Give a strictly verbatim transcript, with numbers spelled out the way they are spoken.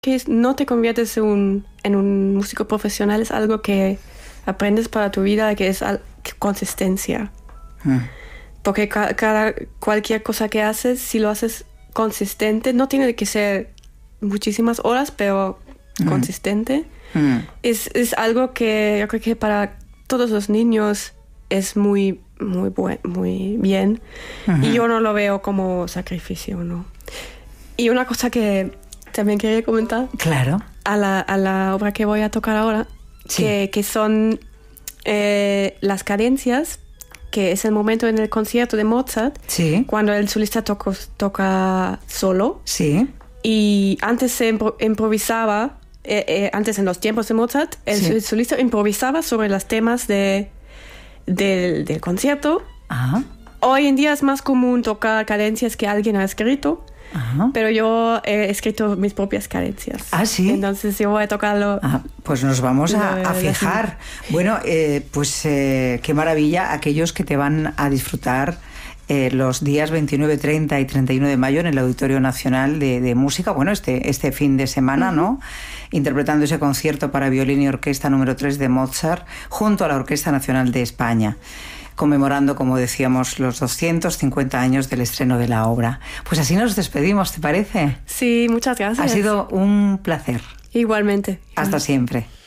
que no te conviertes en un, en un músico profesional, es algo que aprendes para tu vida, que es al, que consistencia. Mm. Porque ca, cada, cualquier cosa que haces, si lo haces consistente, no tiene que ser muchísimas horas, pero mm. consistente, mm. Es, es algo que yo creo que para todos los niños es muy, muy, buen, muy bien. Uh-huh. Y yo no lo veo como sacrificio, ¿no? Y una cosa que también quería comentar. Claro. A la, a la obra que voy a tocar ahora, sí. que, que son eh, las cadencias, que es el momento en el concierto de Mozart, sí. cuando el solista toco, toca solo. Sí. Y antes se impro- improvisaba, eh, eh, antes en los tiempos de Mozart, el, sí. el solista improvisaba sobre los temas de, del, del concierto. Ajá. Hoy en día es más común tocar cadencias que alguien ha escrito. Ajá. Pero yo he escrito mis propias cadencias. ¿Ah, sí? Entonces yo voy a tocarlo. Ah, pues nos vamos a, a fijar. Bueno, eh, pues eh, qué maravilla aquellos que te van a disfrutar eh, los días veintinueve, treinta y treinta y uno de mayo en el Auditorio Nacional de, de Música. Bueno, este, este fin de semana, uh-huh. ¿no? Interpretando ese concierto para violín y orquesta número tres de Mozart junto a la Orquesta Nacional de España, conmemorando, como decíamos, los doscientos cincuenta años del estreno de la obra. Pues así nos despedimos, ¿te parece? Sí, muchas gracias. Ha sido un placer. Igualmente. Hasta siempre.